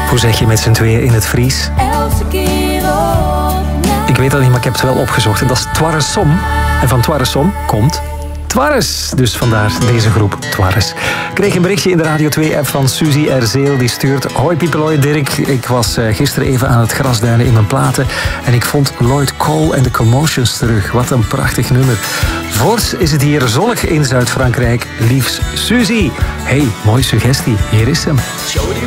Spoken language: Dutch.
Hoe zeg je met z'n tweeën in het Fries? Ik weet dat niet, maar ik heb het wel opgezocht. En dat is Twarresom. En van Twarresom komt Twarres. Dus vandaar deze groep Twarres. Ik kreeg een berichtje in de Radio 2-app van Suzy Erzeel. Die stuurt: hoi Piepeloi Dirk. Ik was gisteren even aan het grasduinen in mijn platen. En ik vond Lloyd Cole en de Commotions terug. Wat een prachtig nummer. Voorts is het hier zonnig in Zuid-Frankrijk. Liefs Suzy. Hey, mooie suggestie. Hier is hem.